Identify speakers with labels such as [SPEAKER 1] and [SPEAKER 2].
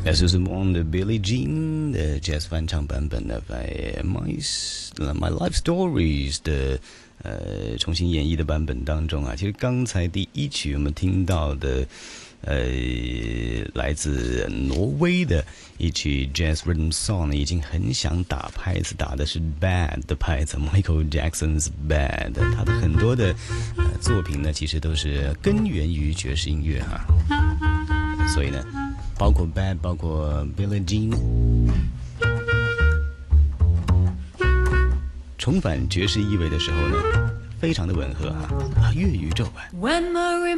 [SPEAKER 1] Susan Wong 的 Billie Jean 的 Jazz 翻唱版本的 by My Life Stories 的重新演绎的版本当中啊，其实刚才第一曲我们听到的来自挪威的一曲 Jazz Rhythm Song 呢，已经很想打拍子，打的是 Bad 的拍子 Michael Jackson's Bad。 他的很多的作品呢，其实都是根源于爵士音乐哈，所以呢包括 Bad 包括 Billie Jean 重返爵士意味的时候呢，非常的吻合哈，粤语咒版。